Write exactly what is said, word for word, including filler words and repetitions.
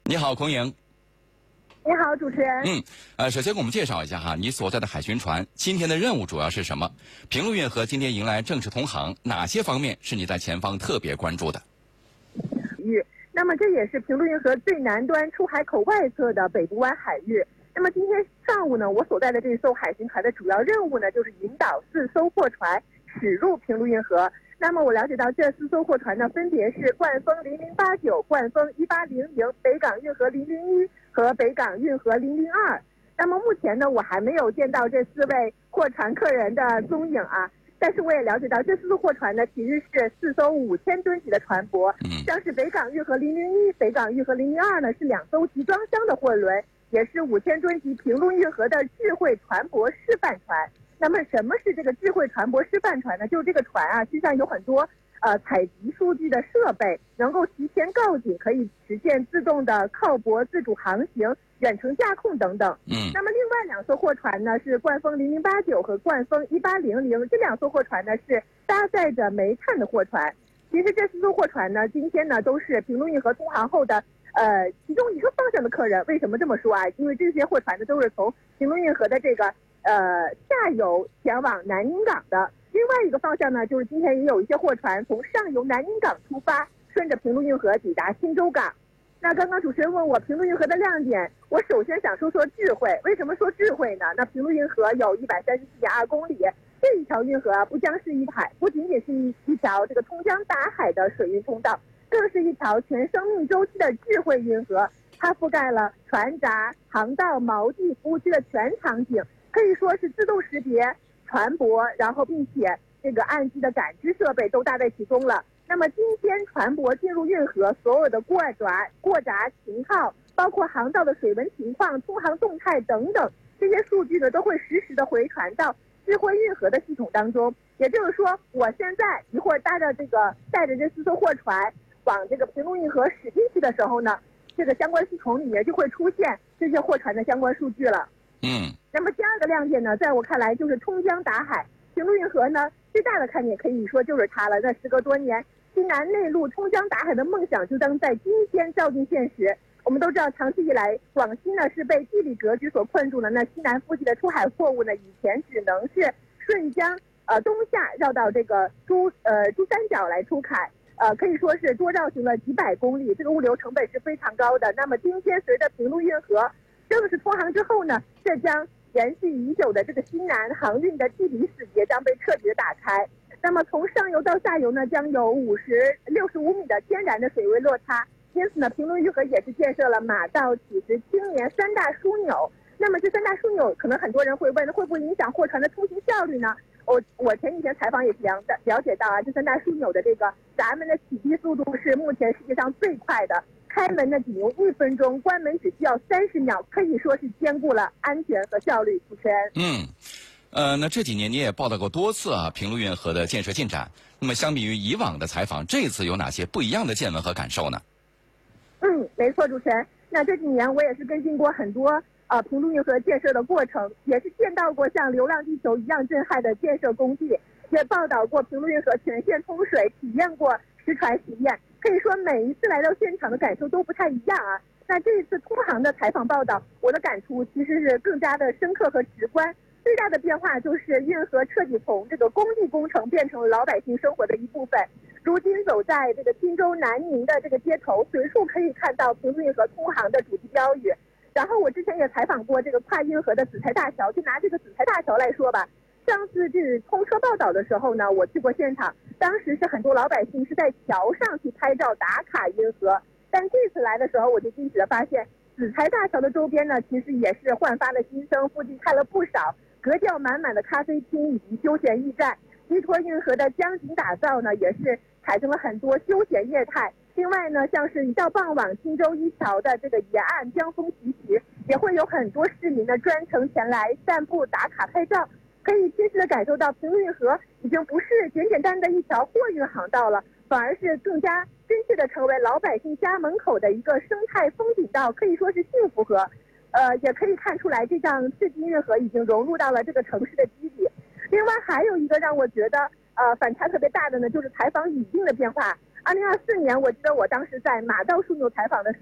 你好，孔颖。 你好，主持人。 嗯，呃，首先给我们介绍一下哈，你所在的海巡船今天的任务主要是什么？平陆运河今天迎来正式通航，哪些方面是你在前方特别关注的？ 域，那么这也是平陆运河最南端出海口外侧的北部湾海域。那么今天上午呢，我所在的这艘海巡船的主要任务呢，就是引导四艘货船驶入平陆运河。那么我了解到，这四艘货船呢，分别是冠风零零八九、冠风一八零零、北港运河零零一和北港运河零零二。那么目前呢，我还没有见到这四位货船客人的踪影啊。但是我也了解到，这四艘货船呢，其实是四艘五千吨级的船舶。像是北港运河零零一、北港运河零零二呢，是两艘集装箱的货轮，也是五千吨级平陆运河的智慧船舶示范船。那么什么是这个智慧船舶示范船呢？就是这个船啊，实际上有很多呃采集数据的设备，能够提前告警，可以实现自动的靠泊、自主航行、远程驾控等等。 嗯。 那么另外两艘货船呢，是冠风零零八九和冠风一八零零，这两艘货船呢是搭载着煤炭的货船。其实这四艘货船呢，今天呢都是平陆运河通航后的呃其中一个方向的客人。为什么这么说啊？因为这些货船呢都是从平陆运河的这个呃下游前往南宁港的。另外一个方向呢，就是今天也有一些货船从上游南宁港出发，顺着平陆运河抵达新洲港。那刚刚主持人问我平陆运河的亮点，我首先想说说智慧。为什么说智慧呢？那平陆运河有一百三十四点二公里，这一条运河啊，不将是一海，不仅仅是一一条这个通江达海的水运通道，更是一条全生命周期的智慧运河。它覆盖了船闸、航道、锚地、服务区的全场景，可以说是自动识别船舶，然后并且这个岸基的感知设备都搭在其中了。那么今天船舶进入运河，所有的过闸、过闸型号，包括航道的水文情况、通航动态等等，这些数据呢都会实时的回传到智慧运河的系统当中。也就是说，我现在一会儿搭着这个带着这四艘货船往这个平陆运河驶进去的时候呢，这个相关系统里面就会出现这些货船的相关数据了。 嗯。 那么第二个亮点呢，在我看来就是通江达海。平陆运河呢最大的看点可以说就是它了。那时隔多年，西南内陆通江达海的梦想就将在今天照进现实。我们都知道，长期以来广西呢是被地理格局所困住了。那西南腹地的出海货物呢，以前只能是顺江呃东下绕到这个珠呃珠三角来出海，呃可以说是多绕行了几百公里，这个物流成本是非常高的。那么今天随着平陆运河正式通航之后呢，这将延续已久的这个西南航运的地理死结将被彻底的打开。那么从上游到下游呢，将有五十六十五米的天然的水位落差。因此呢，平陆运河也是建设了马道、起石、青年三大枢纽。那么这三大枢纽，可能很多人会问，会不会影响货船的通行效率呢？我我前几天采访也是了了解到啊，这三大枢纽的这个闸门的启闭速度是目前世界上最快的。开门呢只用一分钟，关门只需要三十秒，可以说是兼顾了安全和效率。主持人， 嗯，呃，那这几年你也报道过多次啊，平陆运河的建设进展。那么相比于以往的采访，这次有哪些不一样的见闻和感受呢？ 嗯，没错，主持人。那这几年我也是跟进过很多呃平陆运河建设的过程，也是见到过像《流浪地球》一样震撼的建设工地，也报道过平陆运河全线通水，体验过实船实验。可以说每一次来到现场的感受都不太一样啊。那这一次通航的采访报道，我的感触其实是更加的深刻和直观。最大的变化就是运河彻底从这个工地工程变成了老百姓生活的一部分。如今走在这个荆州南宁的这个街头，随处可以看到平陆运河通航的主题标语。然后我之前也采访过这个跨运河的紫菜大桥，就拿这个紫菜大桥来说吧。上次这通车报道的时候呢，我去过现场，当时是很多老百姓是在桥上去拍照打卡运河。但这次来的时候，我就惊喜的发现，紫菜大桥的周边呢，其实也是焕发了新生，附近开了不少格调满满的咖啡厅以及休闲驿站。依托运河的江景打造呢，也是产生了很多休闲业态。另外呢，像是一到傍晚，荆州一桥的这个沿岸江风习习，也会有很多市民呢专程前来散步打卡拍照。可以亲自的感受到平陆运河已经不是简简单单的一条货运航道了，反而是更加真切的成为老百姓家门口的一个生态风景道，可以说是幸福河。呃，也可以看出来，这项世纪运河已经融入到了这个城市的基底。另外还有一个让我觉得呃反差特别大的呢，就是采访语境的变化。二零二四年，我记得我当时在马道枢纽采访的时候。